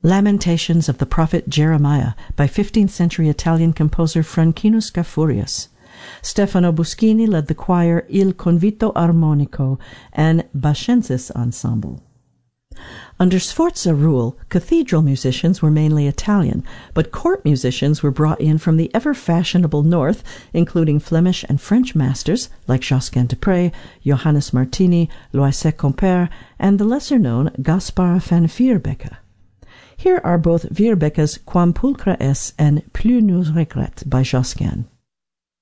Lamentations of the Prophet Jeremiah by 15th century Italian composer Franchino Scafurius. Stefano Buschini led the choir Il Convito Armonico and Bascensis Ensemble. Under Sforza rule, cathedral musicians were mainly Italian, but court musicians were brought in from the ever-fashionable north, including Flemish and French masters like Josquin de Prez, Johannes Martini, Loisec Compère, and the lesser-known Gaspar van Vierbeke. Here are both Vierbeke's Quam pulchra es and Plus nous regrette by Josquin.